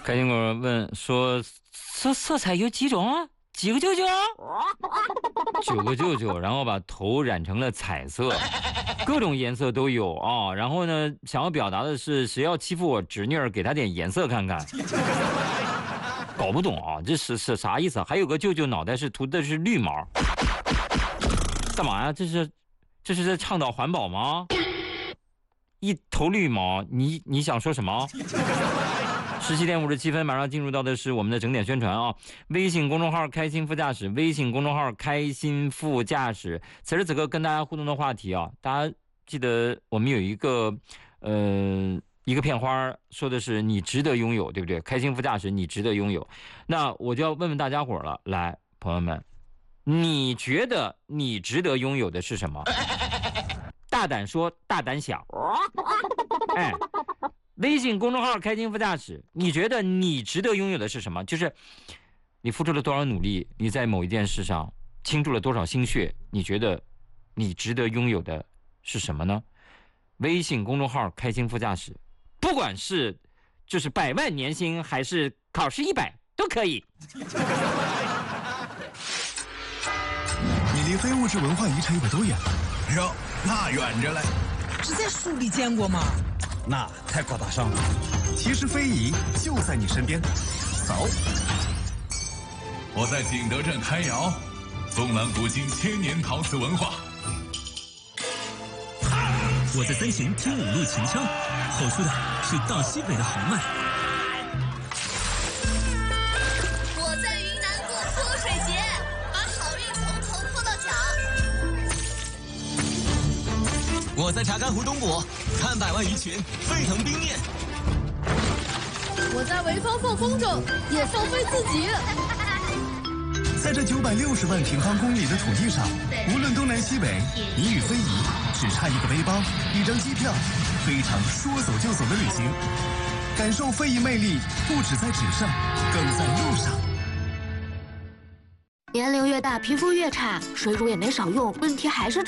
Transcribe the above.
开心果问说色彩有几种？几个舅舅？9个舅舅，然后把头染成了彩色，各种颜色都有啊。然后呢，想要表达的是，谁要欺负我侄女儿，给她点颜色看看。搞不懂啊，这是啥意思啊？还有个舅舅脑袋是涂的是绿毛，干嘛呀？这是在倡导环保吗？一头绿毛，你想说什么？17点57分，马上进入到的是我们的整点宣传啊！微信公众号“开心副驾驶”，微信公众号“开心副驾驶”。此时此刻跟大家互动的话题啊，大家记得我们有一个片花说的是你值得拥有，对不对？开心副驾驶，你值得拥有。那我就要问问大家伙了，来，朋友们，你觉得你值得拥有的是什么？大胆说，大胆想。哎。微信公众号“开心副驾驶”，你觉得你值得拥有的是什么？就是你付出了多少努力，你在某一件事上倾注了多少心血，你觉得你值得拥有的是什么呢？微信公众号“开心副驾驶”，不管是就是100万年薪还是考试100都可以。 你离非物质文化遗产有多远？ 哟，那远着嘞。 是在书里见过吗？ 那太高大上了。 其实非遗就在你身边。扫。 我在景德镇开窑，纵览古今千年陶瓷文化。 我在三秦听5路秦腔，吼出的是到西北的豪迈。 我在云南过泼水节，把好运从头泼到脚。 我在查干湖东部看百万鱼群沸腾冰面。 我在潍坊放风筝，也放飞自己。 在这960万平方公里的土地上，无论东南西北，你与非遗只差一个背包、一张机票，非常说走就走的旅行。感受非遗魅力，不只在纸上，更在路上。 年龄越大，皮肤越差，水乳也没少用，问题还是